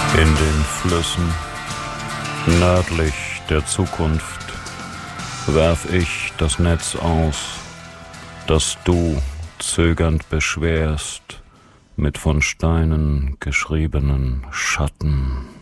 In den Flüssen nördlich der Zukunft werf ich das Netz aus, das du zögernd beschwerst mit von Steinen geschriebenen Schatten.